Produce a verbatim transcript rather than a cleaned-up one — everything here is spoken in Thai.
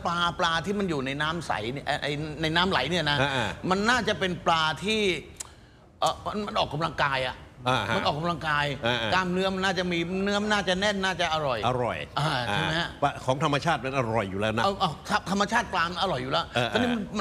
ปลาปลาที่มันอยู่ในน้ำใสเนี่ยไอในน้ำไหลเนี่ยนะอ่ามันน่าจะเป็นปลาที่เออมันมันออกกำลังกายอ่ะอ่าฮะมันออกกำลังกายอ่าๆกล้ามเนื้อมันน่าจะมีเนื้อมันน่าจะแน่นน่าจะอร่อยอร่อยอ่าใช่ไหมฮะอ่าของธรรมชาติมันอร่อยอยู่แล้วนะเอาเอาธรรมชาติปลามันอร่อยอยู่แล้วเออตอนนี้มัน